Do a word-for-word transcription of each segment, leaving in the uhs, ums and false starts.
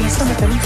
connais ça, Nathalie?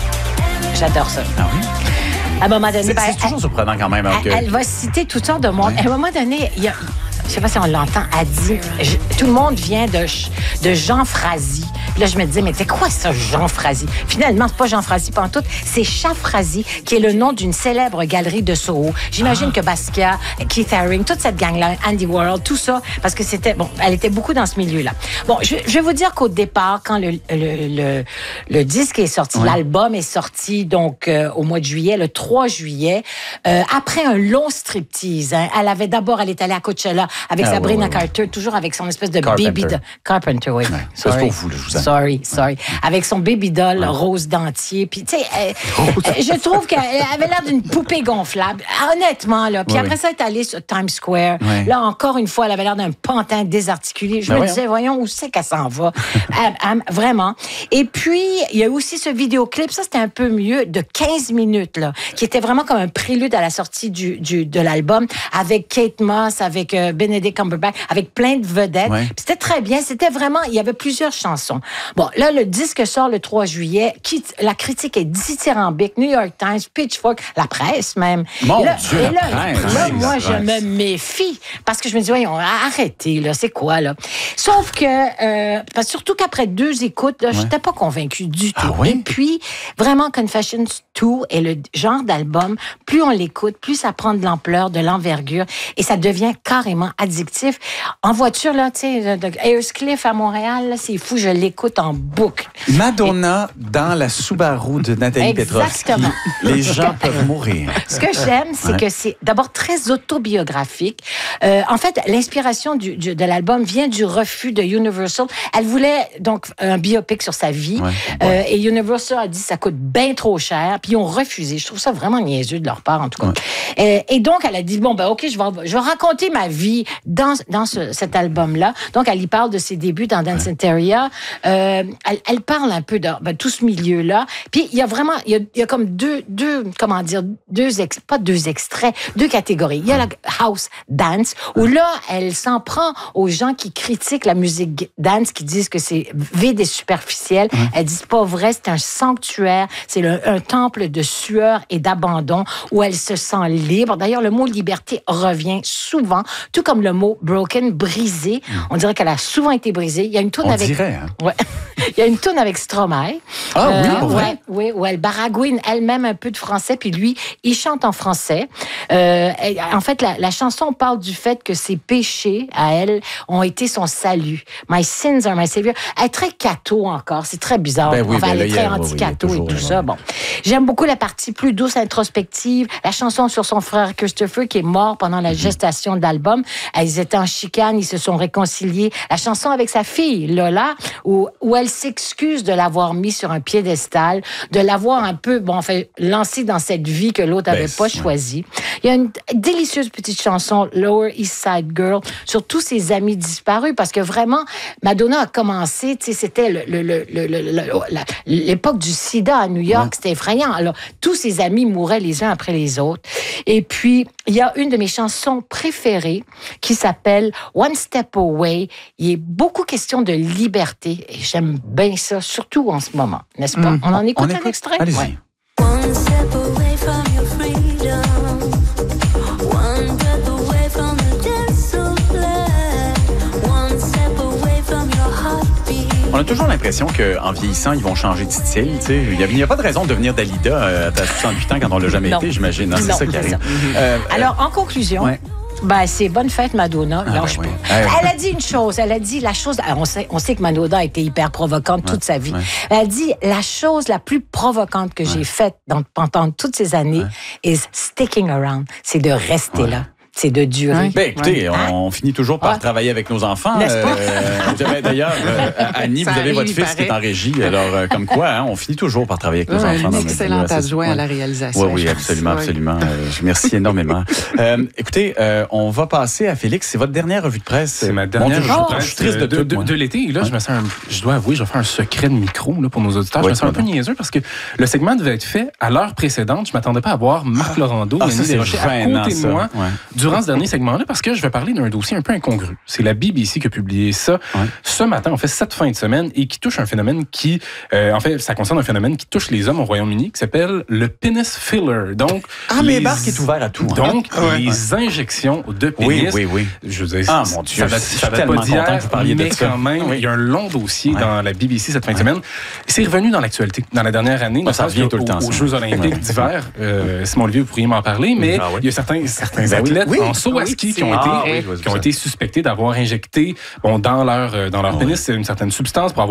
J'adore ça. Ah oui? À un moment donné... C'est, ben, c'est toujours elle, surprenant quand même. Elle, que... elle va citer toutes sortes de monde. Ouais. À un moment donné, il y a... Je sais pas si on l'entend, elle dit, je, tout le monde vient de, de Jean Frazzy. Puis là, je me disais, mais c'est quoi ça, Jean Frazzy? Finalement, c'est pas Jean Frazzy pantoute, c'est Chat Frazzy, qui est le nom d'une célèbre galerie de Soho. J'imagine ah. que Basquiat, Keith Haring, toute cette gang-là, Andy Warhol, tout ça, parce que c'était, bon, elle était beaucoup dans ce milieu-là. Bon, je, je vais vous dire qu'au départ, quand le, le, le, le disque est sorti, ouais. l'album est sorti, donc, euh, au mois de juillet, le trois juillet, euh, après un long striptease, hein, elle avait d'abord, elle est allée à Coachella, avec ah, Sabrina ouais, ouais, Carter, ouais. toujours avec son espèce de Carpenter. baby doll. Carpenter, oui. Ouais, c'est pour vous, là, je vous aime. Sorry, sorry. Ouais. Avec son baby doll ouais. rose dentier. Puis, tu sais, euh, je trouve qu'elle avait l'air d'une poupée gonflable. Honnêtement, là. Puis ouais, après ouais. ça, elle est allée sur Times Square. Ouais. Là, encore une fois, elle avait l'air d'un pantin désarticulé. Je ben me voyons. disais, voyons, où c'est qu'elle s'en va? elle, elle, vraiment. Et puis, il y a aussi ce vidéoclip, ça, c'était un peu mieux, de quinze minutes, là, qui était vraiment comme un prélude à la sortie du, du, de l'album, avec Kate Moss, avec euh, Benedict Cumberbatch, avec plein de vedettes. Ouais. C'était très bien. C'était vraiment... Il y avait plusieurs chansons. Bon, là, le disque sort le trois juillet. Qui, la critique est dithyrambique. New York Times, Pitchfork, la presse même. Mon et là, Dieu, et là, la presse. là, moi, la je me méfie. Parce que je me dis, voyons, arrêtez, là. C'est quoi, là? Sauf que... Euh, parce, surtout qu'après deux écoutes, là, ouais. je n'étais pas convaincue du tout. Ah, oui? Et puis, vraiment, Confessions deux est le genre d'album, plus on l'écoute, plus ça prend de l'ampleur, de l'envergure, et ça devient carrément addictif. En voiture, là, tu sais, de Ayerscliff à Montréal, là, c'est fou, je l'écoute en boucle. Madonna et... dans la Subaru de Nathalie Petrovski. Exactement. Les gens peuvent mourir. Ce que j'aime, c'est ouais. que c'est d'abord très autobiographique. Euh, en fait, l'inspiration du, du, de l'album vient du refus de Universal. Elle voulait donc un biopic sur sa vie, ouais. Euh, ouais. et Universal a dit ça coûte bien trop cher, puis ils ont refusé. Je trouve ça vraiment niaiseux de leur part, en tout cas. Ouais. Euh, et donc, elle a dit, bon, ben ok, je vais, je vais raconter ma vie dans, dans ce, cet album-là. Donc, elle y parle de ses débuts dans Dance Interior. Euh, elle, elle parle un peu de ben, tout ce milieu-là. Puis, il y a vraiment, il y a, il y a comme deux, deux, comment dire, deux, ex, pas deux extraits, deux catégories. Il y a la house dance, où là, elle s'en prend aux gens qui critiquent la musique dance, qui disent que c'est vide et superficiel. Mmh. Elle dit, c'est pas vrai, c'est un sanctuaire, c'est le, un temple de sueur et d'abandon, où elle se sent libre. D'ailleurs, le mot liberté revient souvent, tout comme le mot broken, brisé. Mmh. On dirait qu'elle a souvent été brisée. Il y a une toune avec... dirait, hein? Ouais. Il y a une toune avec Stromae. Ah euh, oui, pour ouais, vrai? Oui, où elle baragouine elle-même un peu de français, puis lui, il chante en français. Euh, en fait, la, la chanson parle du fait que ses péchés, à elle, ont été son salut. My sins are my savior. Elle est très catho encore. C'est très bizarre. Ben oui, enfin, ben elle est là, très a, anti-catho oui, et tout oui, ça. oui. Bon. J'aime beaucoup la partie plus douce, introspective. La chanson sur son frère Christopher, qui est mort pendant la gestation de l'album. Ils étaient en chicane, ils se sont réconciliés. La chanson avec sa fille, Lola, où, où elle s'excuse de l'avoir mis sur un piédestal, de l'avoir un peu, bon, enfin, lancé dans cette vie que l'autre n'avait ben, pas choisie. Ouais. Il y a une délicieuse petite chanson, Lower East Side Girl, sur tous ses amis disparus, parce que vraiment, Madonna a commencé, tu sais, c'était le, le, le, le, le, le, la, l'époque du sida à New York, ouais. C'était effrayant. Alors, tous ses amis mouraient les uns après les autres. Et puis, il y a une de mes chansons préférées qui s'appelle One Step Away. Il est beaucoup question de liberté, et j'aime bien ça, surtout en ce moment, n'est-ce pas? Mmh. On en écoute On un écoute. extrait? Allez-y. Ouais. One step away from your freedom. One breath away from the desolate. One step away from your heartbeat. On a toujours l'impression qu'en vieillissant, ils vont changer de style. Il n'y a, a pas de raison de devenir Dalida à soixante-huit ans quand on ne l'a jamais non. été, j'imagine. Non, c'est non, ça qui arrive. Ça. Euh, Alors, en conclusion... Ouais. Ben, c'est bonne fête, Madonna. Ah, lâche ben oui. pas. Elle a dit une chose. Elle a dit la chose. On sait, on sait que Madonna a été hyper provocante ouais, toute sa vie. Ouais. Elle a dit la chose la plus provocante que ouais. j'ai faite dans, pendant toutes ces années ouais. is sticking around. C'est de rester ouais. là. C'est de durer. Ben, écoutez, ouais. on, on finit toujours par ouais. travailler avec nos enfants. N'est-ce pas? Euh, vous avez, d'ailleurs, euh, Annie, ça vous avez arrive, votre fils paraît. Qui est en régie. Alors, euh, comme quoi, hein, on finit toujours par travailler avec nos ouais, enfants. Un excellent adjoint ouais. à la réalisation. Oui, oui, absolument, ouais. absolument. Euh, merci énormément. euh, écoutez, euh, on va passer à Félix. C'est votre dernière revue de presse. C'est ma dernière Dieu, revue de presse. Je suis triste de, de, de, de l'été. Et là, ouais. je me sens, un, je dois avouer, je vais faire un secret de micro là, pour nos auditeurs. Ouais, je me sens un peu niaiseux parce que le segment devait être fait à l'heure précédente. Je ne m'attendais pas à voir Marc Laurando, ah, Annie Desrochers, à côté de moi, ouais. durant ce dernier segment-là parce que je vais parler d'un dossier un peu incongru. C'est la B B C qui a publié ça ouais. ce matin, en fait, cette fin de semaine, et qui touche un phénomène qui, euh, en fait, ça concerne un phénomène qui touche les hommes au Royaume-Uni, qui s'appelle le penis filler. Donc, ah, mais Barc est ouvert à tout. Hein. Donc, ouais, les ouais. injections de pénis. Oui, oui, oui. Je veux dire, ah, mon Dieu, ça, je ça suis va pas dire, que vous parliez mais de ça. quand même, oui. il y a un long dossier ouais. dans la B B C cette fin de semaine. C'est revenu dans l'actualité. Dans la dernière année, ah, ça revient tout le temps. Aux Jeux olympiques d'hiver, euh, Simon Olivier, vous pourriez m'en parler, mais ah, oui. il y a certains, certains athlètes oui. en saut à ski qui ont, ah, été, oui, qui ont été suspectés d'avoir injecté bon, dans leur, dans leur pénis une certaine substance pour avoir